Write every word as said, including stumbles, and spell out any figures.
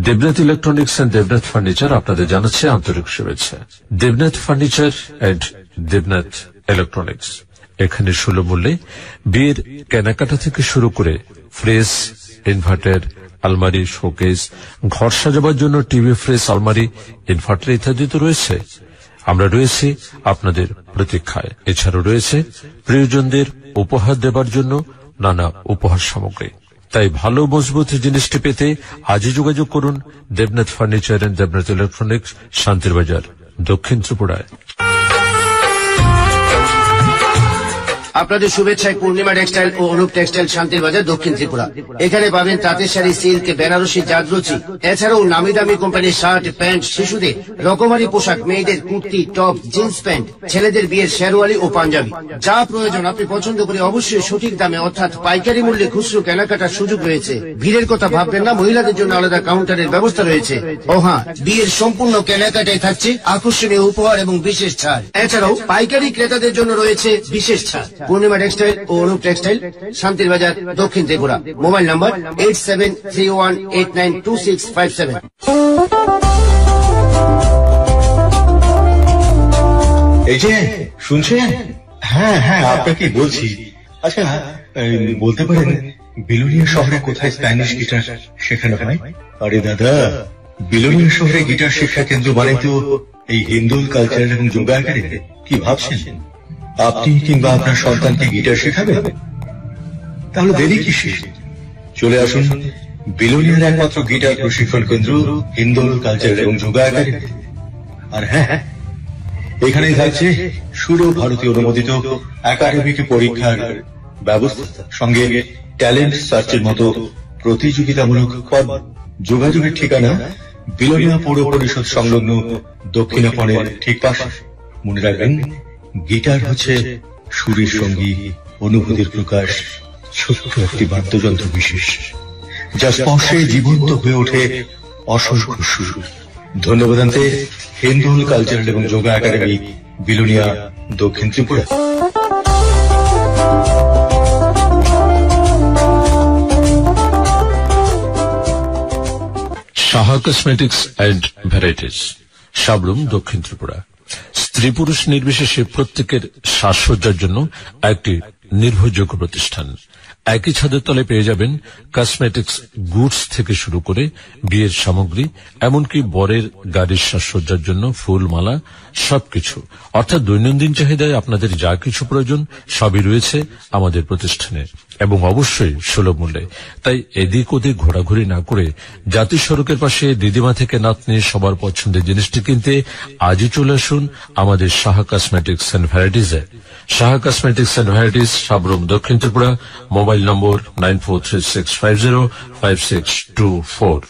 Debnath electronics and Debnath furniture আপনাদের জানাচ্ছে আন্তরিক শুভেচ্ছা। Debnath furniture and Debnath electronics এখানে সুলভ মূল্যে বিয়ের কেনাকাটা থেকে শুরু করে ফ্রিজ, ইনভার্টার, আলমারি, শোকেস, ঘর সাজাবার জন্য টিভি, ফ্রিজ, আলমারি, ইনভার্টার ইত্যাদি তো রয়েছে। আমরা রয়েছি আপনাদের প্রতীক্ষায়। এছাড়াও রয়েছে প্রিয়জনদের উপহার দেবার জন্য নানা উপহার সামগ্রী। তাই ভালো মজবুত জিনিসটি পেতে আজই যোগাযোগ করুন Debnath furniture and Debnath electronics, শান্তির বাজার, দক্ষিণ ত্রিপুরায়। আপনাদের শুভেচ্ছায় পূর্ণিমা টেক্সটাইল ও অনুপ টেক্সটাইল, শান্তির বাজার, দক্ষিণ ত্রিপুরা। এখানে পাবেন তাঁতের শাড়ি, সিল্ক, বেনারসি, জাদরুচি, এছাড়াও নামি দামি কোম্পানির শার্ট, প্যান্ট, শিশুদের রকমারি পোশাক, মেয়েদের কুর্তি, টপ, জিন্স প্যান্ট, ছেলেদের বিয়ের শেরওয়ালি ও পাঞ্জাবি, যা প্রয়োজন আপনি পছন্দ করে অবশ্যই সঠিক দামে অর্থাৎ পাইকারি মূল্যে খুচরো কেনাকাটার সুযোগ রয়েছে। ভিড়ের কথা ভাববেন না, মহিলাদের জন্য আলাদা কাউন্টারের ব্যবস্থা রয়েছে। ও হ্যাঁ, বিয়ের সম্পূর্ণ কেনাকাটায় থাকছে আকর্ষণীয় উপহার এবং বিশেষ ছাড়। এছাড়াও পাইকারি ক্রেতাদের জন্য রয়েছে বিশেষ ছাড়। পূর্ণিমা টেক্সটাইল ও অনুপ টেক্সটাইল, শান্তির বাজার, দক্ষিণ Tripura. Mobile number eight seven three one eight nine two six five seven. এই যে শুনছেন? হ্যাঁ হ্যাঁ, আপনাকে বলছি। আচ্ছা, বলতে পারেন বিলোনিয়া শহরে কোথায় স্প্যানিশ গিটার শেখানো হয়? আরে দাদা, বিলোনিয়া শহরে গিটার শিক্ষা কেন্দ্র মানে তো এই হিন্দুল কালচারাল এবং যোগা একাডেমি। কি ভাবছেন? আপনি কিংবা আপনার সন্তানকে গিটার শেখাবেন? তাহলে দেরি কিসের? চলে আসুন বিলোনিয়ার একমাত্র গিটার প্রশিক্ষণ কেন্দ্র হিন্দুল কালচারাল এবং যোগা একাডেমি। আর হ্যাঁ, এখানেই থাকছে সুর ভারতীয় অনুমোদিত একাডেমিক পরীক্ষার ব্যবস্থা, সঙ্গে ট্যালেন্ট সার্চের মতো প্রতিযোগিতামূলক পদ। যোগাযোগের ঠিকানা বিলোনিয়া পৌর পরিষদ সংলগ্ন দক্ষিণাপনের ঠিক পাশে। মনে রাখবেন, গিটার হচ্ছে সুরের সঙ্গী, অনুভূতির প্রকাশ, ছোট্ট একটি বাদ্যযন্ত্র বিশেষ, যা স্পর্শে জীবন্ত হয়ে ওঠে অসংখ্য সুর। ধন্যবাদ আনতে হিন্দুল কালচারাল এবং যোগা একাডেমি, বিলোনিয়া, দক্ষিণ Tripura. Saha cosmetics and varieties, Sabroom, দক্ষিণ ত্রিপুরা। স্ত্রী পুরুষ নির্বিশেষে প্রত্যেকের সাজসজ্জার জন্য একটি নির্ভরযোগ্য প্রতিষ্ঠান। একই ছাদের তলে পেয়ে যাবেন কসমেটিক্স গুডস থেকে শুরু করে বিয়ের সামগ্রী, এমনকি বরের গাড়ির সাজসজ্জার জন্য ফুল, মালা, সবকিছু। অর্থাৎ দৈনন্দিন চাহিদায় আপনাদের যা কিছু প্রয়োজন সবই রয়েছে আমাদের প্রতিষ্ঠানে, এবং অবশ্যই সুলভ মূল্যে। তাই এদিক ওদিক ঘোরাঘুরি না করে জাতীয় সড়কের পাশে দিদিমা থেকে নাতনি সবার পছন্দের জিনিসটি কিনতে আজই চলে আসুন আমাদের Saha cosmetics and ভ্যারাইটিসে। Saha cosmetics and varieties, Sabroom, দক্ষিণ ত্রিপুরা। মোবাইল নম্বর nine four three six five zero five six two four.